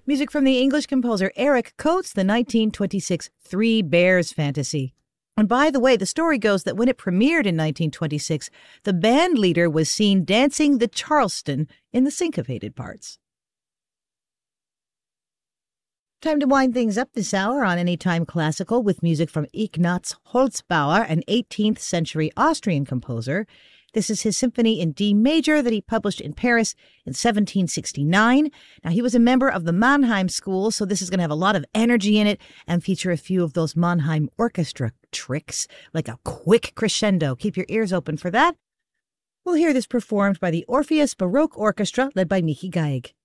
Music from the English composer Eric Coates, the 1926 Three Bears Fantasy. And by the way, the story goes that when it premiered in 1926, the band leader was seen dancing the Charleston in the syncopated parts. Time to wind things up this hour on Anytime Classical with music from Ignaz Holzbauer, an 18th century Austrian composer. This is his symphony in D major that he published in Paris in 1769. Now, he was a member of the Mannheim School, so this is going to have a lot of energy in it and feature a few of those Mannheim orchestra tricks, like a quick crescendo. Keep your ears open for that. We'll hear this performed by the Orpheus Baroque Orchestra, led by Mickey Geig.